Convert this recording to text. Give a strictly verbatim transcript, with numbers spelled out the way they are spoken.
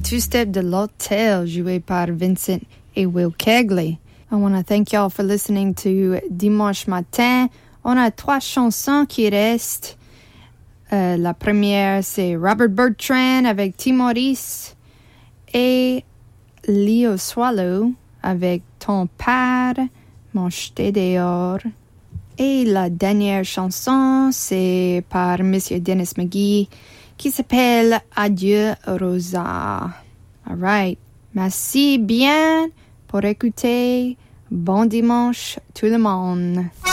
two-step de l'Hôtel, joué par Vincent et Will Kegley. I want to thank y'all for listening to Dimanche Matin. On a trois chansons qui restent. Euh, la première, c'est Robert Bertrand avec Tim Maurice et Leo Swallow avec Ton père m'a jeté dehors. Et la dernière chanson, c'est par Monsieur Dennis McGee qui s'appelle Adieu Rosa. All right. Merci bien pour écouter. Bon dimanche tout le monde.